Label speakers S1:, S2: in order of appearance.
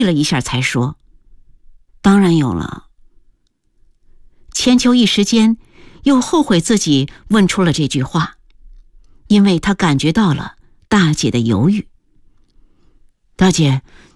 S1: 了一下才说：“当然有了。”千秋一时间又后悔自己问出了这句话，因为他感觉到了大姐的犹豫。“大姐，